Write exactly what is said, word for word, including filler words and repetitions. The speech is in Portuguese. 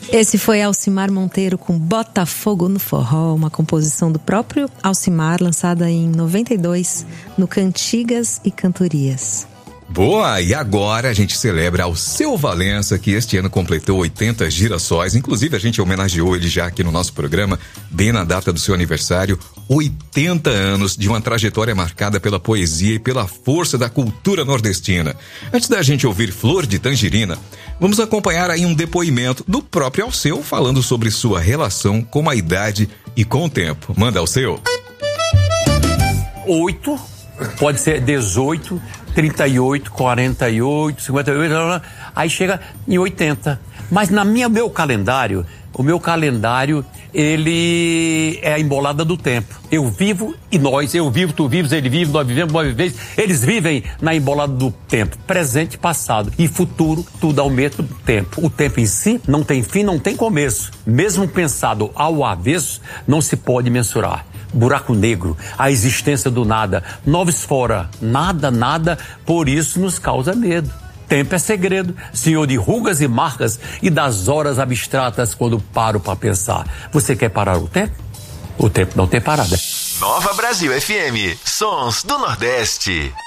Esse foi Alcimar Monteiro com Botafogo no Forró, uma composição do próprio Alcimar, lançada em noventa e dois no Cantigas e Cantorias. Boa! E agora a gente celebra Alceu Valença, que este ano completou oitenta girassóis. Inclusive, a gente homenageou ele já aqui no nosso programa, bem na data do seu aniversário. oitenta anos de uma trajetória marcada pela poesia e pela força da cultura nordestina. Antes da gente ouvir Flor de Tangerina, vamos acompanhar aí um depoimento do próprio Alceu, falando sobre sua relação com a idade e com o tempo. Manda, Alceu. Oito, pode ser dezoito, trinta e oito, quarenta e oito, cinquenta e oito, aí chega em oitenta. Mas na minha, meu calendário, o meu calendário, ele é a embolada do tempo. Eu vivo e nós, eu vivo, tu vives, ele vive, nós vivemos, nós vivemos. Eles vivem na embolada do tempo, presente, passado e futuro, tudo ao mesmo tempo. O tempo em si não tem fim, não tem começo. Mesmo pensado ao avesso, não se pode mensurar. Buraco negro, a existência do nada, novos fora, nada, nada, por isso nos causa medo. Tempo é segredo, senhor de rugas e marcas e das horas abstratas quando paro para pensar. Você quer parar o tempo? O tempo não tem parada. Nova Brasil F M, Sons do Nordeste.